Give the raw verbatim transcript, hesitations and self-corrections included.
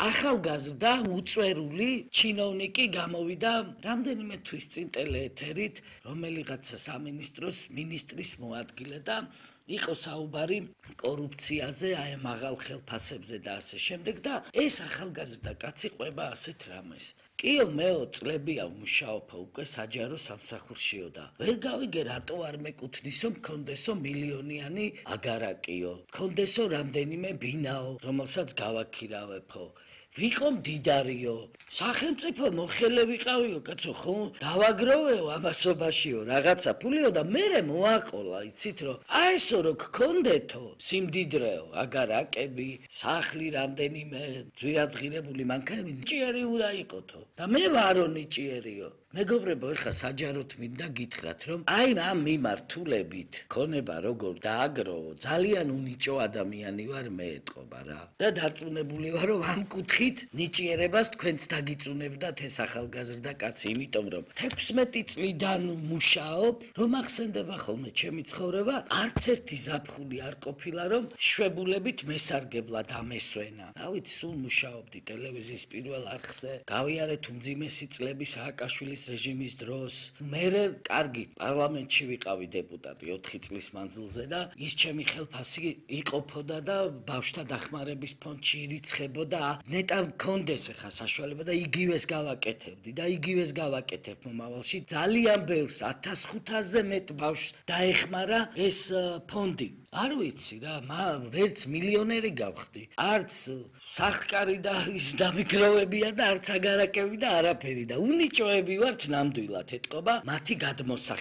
ახალგაზრდა უწვერული ჩინოვნიკი გამოვიდა რამდენიმე თვის წინ ტელეეთერით, რომელიღაც სამინისტროს მინისტრის მოადგილე და იყო საუბარი კორუფციაზე, აი მაღალ ხელფასებზე და ასე შემდეგ და ეს ახალგაზრდა კაცი ყვება ასეთ რამეს. კიო მეო წლებია ვმუშაობ უკვე საჯარო სამსახურშიო და ვერ გავიგე რატო არ მეკუთვნისო მქონდესო მილიონიანი აგარაკიო. მქონდესო რამდენიმე ბინაო, რომელსაც გავაქირავებო. ვიყო მდიდარიო, სახელმწიფო მოხელე ვიყავიო, კაცო ხო დავაგროვეო ამასობაშიო რაღაცა ფულიო და მერე მოაყოლა, იცით რომ აი ესო რო გქონდეთო სიმდიდრეო, აგარაკები, სახლი რამდენიმე ძვირადღირებული მანქანები ნიჭიერი უნდა იყოთო და მე ვარო ნიჭიერიო. მეგობრებო, ეხა საჯაროდ მინდა გითხრათ, რომ აი ამ მიმართულებით ქონება როგორ დააგროვო, ძალიან უნიჭო ადამიანი ვარ მე ეტყობა რა. და დარწმუნებული ვარ, რომ ამ კუთხით ნიჭიერებას თქვენც დაგიწუნებდათ ეს ახალგაზრდა კაცი, იმიტომ რომ თექვსმეტი წლიდან მუშაობ, რომ ახსენდება ხოლმე ჩემი ცხოვრება, არც ერთი ზაფხული არ ყოფილა, რომ შვებულებით მესარგებლად ამესვენა. რა ვიცი, სულ მუშაობდი ტელევიზიის პირველ არხზე, გავიარეთ უმძიმესი წლები სააკაშვილის რეჟიმის დროს. მერე კარგი პარლამენტში ვიყავი დეპუტატი ოთხი წლის მანძილზე და ის ჩემი ხელფასი იყოფოდა და ბავშვთა დახმარების ფონდში ირიცხებოდა. ნეტა მქონდეს ახლა საშუალება და იგივეს გავაკეთებდი და იგივეს გავაკეთებ მომავალში. ძალიან ბევრს ათას ხუთასზე მეტ ბავშვს დაეხმარა ეს ფონდი. არ ვიცი რა, ვერც მილიონერი გავხდი, არც სახკარი და ის დამიგროვებია და არც აგარაკები და არაფერი და უნიჭოები ვართ ნამდვილად ეთყობა მათი გადმოსახ